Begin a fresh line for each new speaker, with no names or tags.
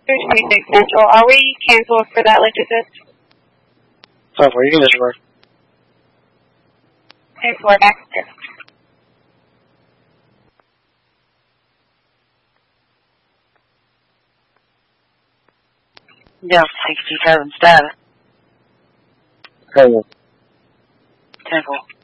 26 Central. Are we canceled for that late assist?
Oh, well, you can just work.
Okay, we're back.
Yeah, 67 status.
Oh,
Temple.